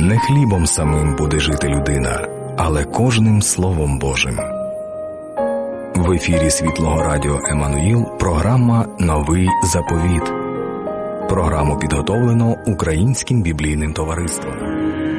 Не хлібом самим буде жити людина, але кожним Словом Божим. В ефірі Світлого Радіо Еммануїл програма «Новий заповіт». Програму підготовлено Українським біблійним товариством.